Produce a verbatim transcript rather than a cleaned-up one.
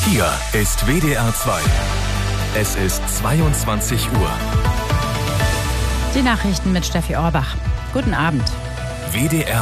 Hier ist W D R zwei. Es ist zweiundzwanzig Uhr. Die Nachrichten mit Steffi Orbach. Guten Abend. W D R